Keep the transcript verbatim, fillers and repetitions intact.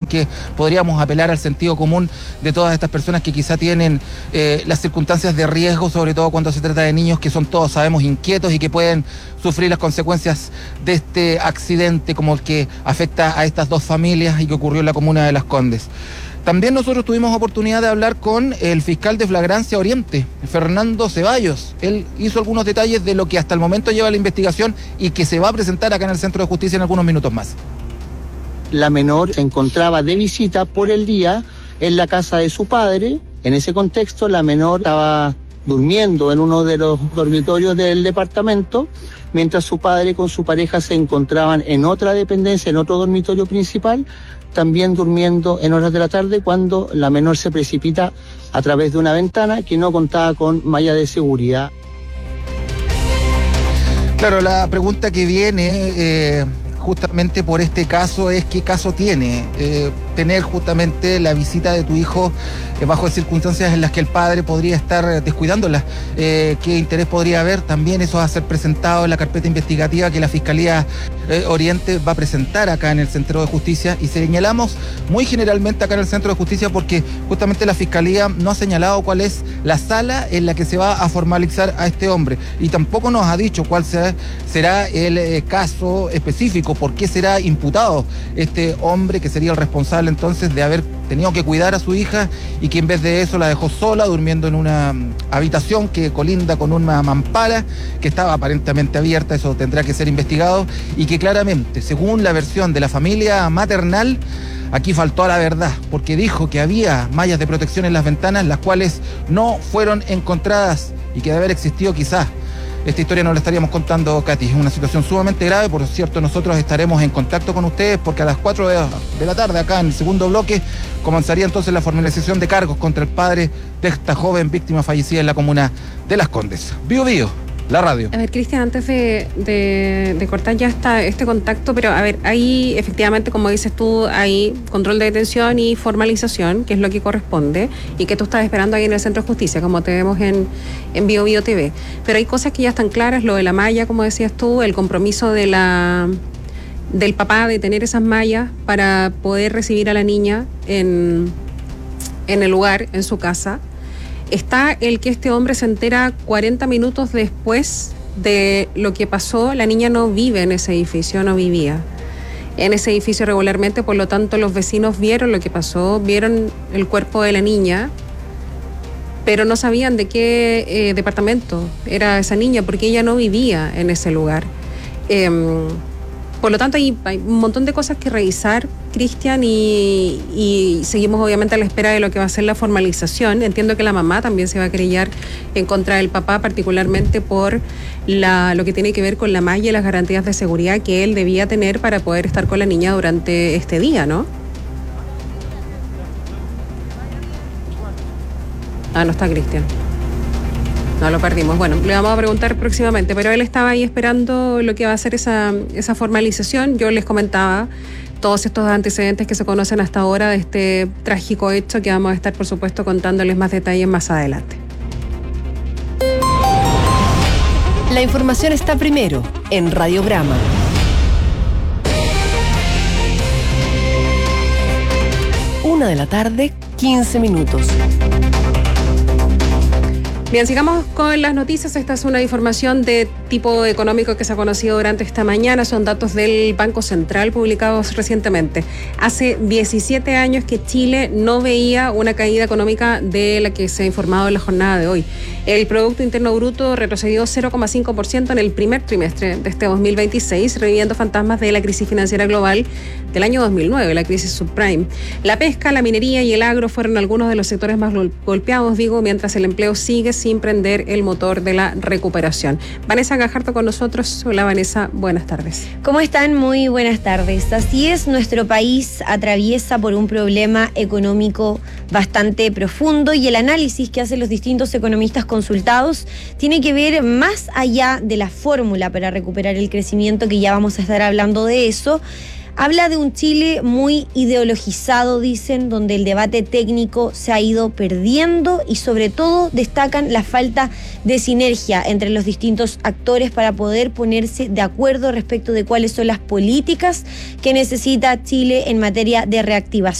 que podríamos apelar al sentido común de todas estas personas que quizá tienen eh, las circunstancias de riesgo, sobre todo cuando se trata de niños que son todos, sabemos, inquietos y que pueden sufrir las consecuencias de este accidente como el que afecta a estas dos familias y que ocurrió en la comuna de Las Condes. También nosotros tuvimos oportunidad de hablar con el fiscal de Flagrancia Oriente, Fernando Ceballos. Él hizo algunos detalles de lo que hasta el momento lleva la investigación y que se va a presentar acá en el Centro de Justicia en algunos minutos más. La menor se encontraba de visita por el día en la casa de su padre. En ese contexto, la menor estaba durmiendo en uno de los dormitorios del departamento, mientras su padre con su pareja se encontraban en otra dependencia, en otro dormitorio principal, también durmiendo en horas de la tarde, cuando la menor se precipita a través de una ventana que no contaba con malla de seguridad. Claro, la pregunta que viene eh, justamente por este caso es qué caso tiene eh, tener justamente la visita de tu hijo eh, bajo circunstancias en las que el padre podría estar descuidándola. Eh, ¿Qué interés podría haber? También eso va a ser presentado en la carpeta investigativa que la Fiscalía eh, Oriente va a presentar acá en el Centro de Justicia, y señalamos muy generalmente acá en el Centro de Justicia porque justamente la Fiscalía no ha señalado cuál es la sala en la que se va a formalizar a este hombre, y tampoco nos ha dicho cuál será, será el eh, caso específico, por qué será imputado este hombre que sería el responsable entonces de haber tenido que cuidar a su hija y que en vez de eso la dejó sola durmiendo en una habitación que colinda con una mampara que estaba aparentemente abierta. Eso tendrá que ser investigado, y que claramente, según la versión de la familia maternal, aquí faltó a la verdad, porque dijo que había mallas de protección en las ventanas, las cuales no fueron encontradas, y que de haber existido quizás esta historia no la estaríamos contando, Katy. Es una situación sumamente grave. Por cierto, nosotros estaremos en contacto con ustedes porque a las cuatro de la tarde, acá en el segundo bloque, comenzaría entonces la formalización de cargos contra el padre de esta joven víctima fallecida en la comuna de Las Condes. Bio Bio, la radio. A ver, Cristian, antes de, de, de cortar ya esta, este contacto, pero a ver, ahí efectivamente, como dices tú, hay control de detención y formalización, que es lo que corresponde, y que tú estás esperando ahí en el Centro de Justicia, como te vemos en, en Bio Bio T V. Pero hay cosas que ya están claras, lo de la malla, como decías tú, el compromiso de la del papá de tener esas mallas para poder recibir a la niña en, en el lugar, en su casa. Está el que este hombre se entera cuarenta minutos después de lo que pasó. La niña no vive en ese edificio, no vivía en ese edificio regularmente, por lo tanto los vecinos vieron lo que pasó, vieron el cuerpo de la niña, pero no sabían de qué eh, departamento era esa niña, porque ella no vivía en ese lugar. Eh, Por lo tanto, hay, hay un montón de cosas que revisar, Cristian, y, y seguimos obviamente a la espera de lo que va a ser la formalización. Entiendo que la mamá también se va a querellar en contra del papá, particularmente por la, lo que tiene que ver con la malla y las garantías de seguridad que él debía tener para poder estar con la niña durante este día, ¿no? Ah, no está Cristian. No, lo perdimos. Bueno, le vamos a preguntar próximamente, pero él estaba ahí esperando lo que va a ser esa, esa formalización. Yo les comentaba todos estos antecedentes que se conocen hasta ahora de este trágico hecho, que vamos a estar, por supuesto, contándoles más detalles más adelante. La información está primero en Radiograma. Una de la tarde, quince minutos. Bien, sigamos con las noticias. Esta es una información de tipo económico que se ha conocido durante esta mañana. Son datos del Banco Central publicados recientemente. Hace diecisiete años que Chile no veía una caída económica de la que se ha informado en la jornada de hoy. El Producto Interno Bruto retrocedió cero coma cinco por ciento en el primer trimestre de este dos mil veintiséis, reviviendo fantasmas de la crisis financiera global del año dos mil nueve, la crisis subprime. La pesca, la minería y el agro fueron algunos de los sectores más golpeados, digo, mientras el empleo sigue sin prender el motor de la recuperación. Vanessa Gajardo con nosotros. Hola Vanessa, buenas tardes. ¿Cómo están? Muy buenas tardes. Así es, nuestro país atraviesa por un problema económico bastante profundo, y el análisis que hacen los distintos economistas consultados tiene que ver más allá de la fórmula para recuperar el crecimiento, que ya vamos a estar hablando de eso. Habla de un Chile muy ideologizado, dicen, donde el debate técnico se ha ido perdiendo, y sobre todo destacan la falta de sinergia entre los distintos actores para poder ponerse de acuerdo respecto de cuáles son las políticas que necesita Chile en materia de reactivación.